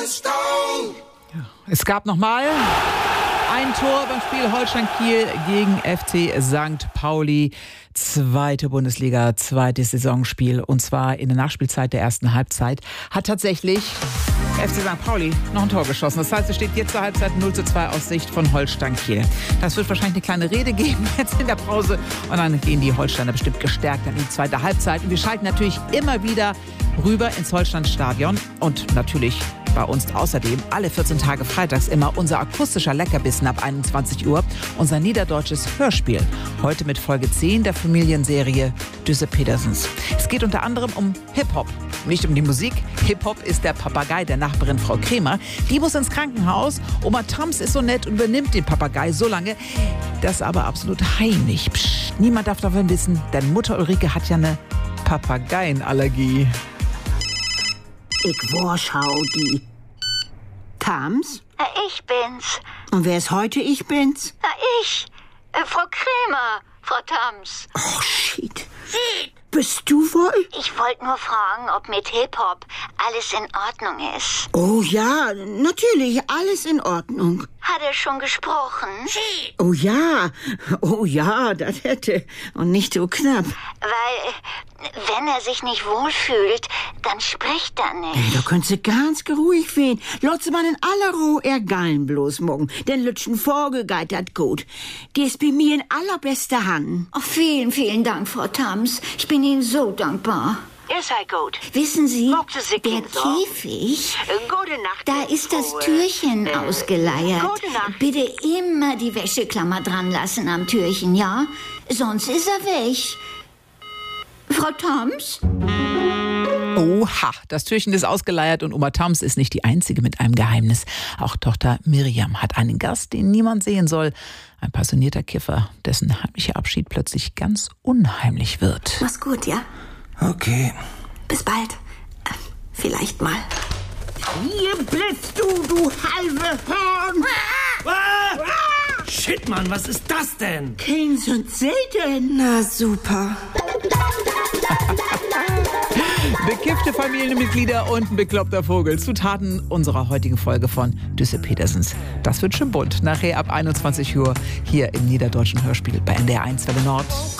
Es gab nochmal ein Tor beim Spiel Holstein-Kiel gegen FC St. Pauli. Zweite Bundesliga, zweites Saisonspiel. Und zwar in der Nachspielzeit der ersten Halbzeit hat tatsächlich FC St. Pauli noch ein Tor geschossen. Das heißt, es steht jetzt zur Halbzeit 0:2 aus Sicht von Holstein-Kiel. Das wird wahrscheinlich eine kleine Rede geben jetzt in der Pause. Und dann gehen die Holsteiner bestimmt gestärkt in die zweite Halbzeit. Und wir schalten natürlich immer wieder rüber ins Holstein-Stadion. Und natürlich bei uns außerdem alle 14 Tage freitags immer unser akustischer Leckerbissen ab 21 Uhr, unser niederdeutsches Hörspiel. Heute mit Folge 10 der Familienserie Düsse Petersens. Es geht unter anderem um Hip-Hop, nicht um die Musik. Hip-Hop ist der Papagei der Nachbarin Frau Kremer. Die muss ins Krankenhaus. Oma Tams ist so nett und übernimmt den Papagei so lange, das aber absolut heimlich. Psst, niemand darf davon wissen, denn Mutter Ulrike hat ja eine Papageienallergie. Ich warschau die. Tams? Ich bin's. Und wer ist heute ich bin's? Ich. Frau Kremer. Frau Tams. Oh, shit. Bist du wohl? Ich wollte nur fragen, ob mit Hip-Hop alles in Ordnung ist. Oh ja, natürlich, alles in Ordnung. Hat er schon gesprochen? Oh ja, das hätte. Und nicht so knapp. Weil, wenn er sich nicht wohlfühlt, dann spricht er nicht. Da könntest du ganz geruhig werden. Lotze man in aller Ruhe ergallen bloß morgen. Den Lütschen Vogel geht dat gut. Die ist bei mir in allerbester Hand. Oh, vielen, vielen Dank, Frau Tams. Ich bin Ihnen so dankbar. Ihr seid gut. Wissen Sie, Mochte Sie der Kind so? Käfig, Gute Nacht. da ist das Türchen ausgeleiert. Gute Nacht. Bitte immer die Wäscheklammer dran lassen am Türchen, ja? Sonst ist er weg. Frau Tams? Oha, das Türchen ist ausgeleiert und Oma Tams ist nicht die Einzige mit einem Geheimnis. Auch Tochter Miriam hat einen Gast, den niemand sehen soll. Ein passionierter Kiffer, dessen heimlicher Abschied plötzlich ganz unheimlich wird. Mach's gut, ja? Okay. Bis bald. Vielleicht mal. Hier bist du halbe Horn! Shit, Mann, was ist das denn? Kings und selten. Na super. Bekiffte Familienmitglieder und ein bekloppter Vogel. Zutaten unserer heutigen Folge von Düsse Petersens. Das wird schon bunt. Nachher ab 21 Uhr hier im niederdeutschen Hörspiel bei NDR 1 Welle Nord.